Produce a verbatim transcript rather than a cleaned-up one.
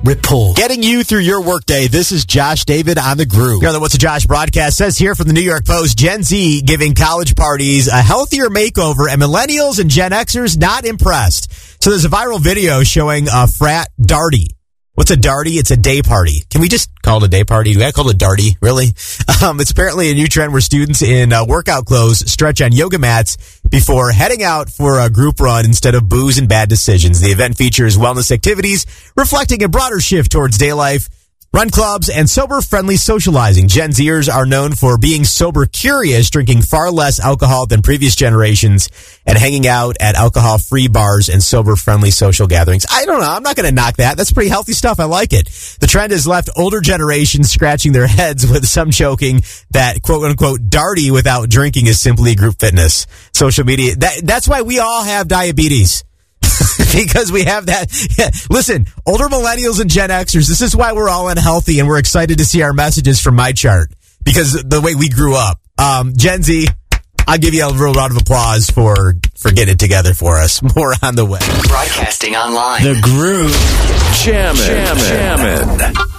Report. Getting you through your workday, this is Josh David on the Groove. Here on the What's a Josh broadcast says here from the New York Post, Gen Z giving college parties a healthier makeover and millennials and Gen Xers not impressed. So there's a viral video showing a frat darty. What's a darty? It's a day party. Can we just call it a day party? Do I call it a darty? Really? Um, it's apparently a new trend where students in uh, workout clothes stretch on yoga mats before heading out for a group run instead of booze and bad decisions. The event features wellness activities, reflecting a broader shift towards day life, run clubs, and sober-friendly socializing. Gen Zers are known for being sober-curious, drinking far less alcohol than previous generations, and hanging out at alcohol-free bars and sober-friendly social gatherings. I don't know. I'm not going to knock that. That's pretty healthy stuff. I like it. The trend has left older generations scratching their heads, with some joking that, quote-unquote, darty without drinking is simply group fitness. Social media. That, that's why we all have diabetes. Because we have that. Yeah. Listen, older millennials and Gen Xers, this is why we're all unhealthy, and we're excited to see our messages from my chart, because the way we grew up. Um, Gen Z, I'll give you a real round of applause for, for getting it together for us. More on the way. Broadcasting online. The Groove. Jammin'. Jammin'.